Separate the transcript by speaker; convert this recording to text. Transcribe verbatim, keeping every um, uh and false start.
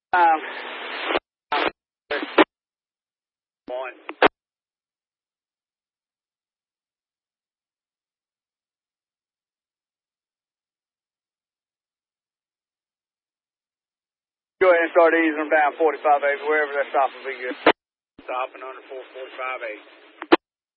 Speaker 1: Um, one. Go ahead and start easing them down forty-five eight, wherever that stop will be good. Stopping under four forty-five eight.